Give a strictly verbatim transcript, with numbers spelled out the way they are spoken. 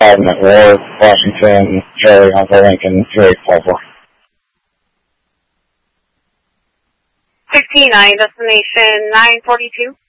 apartment, Ward, Washington, Cherry, Uncle Lincoln, two eight four four. sixty-nine, destination nine forty-two.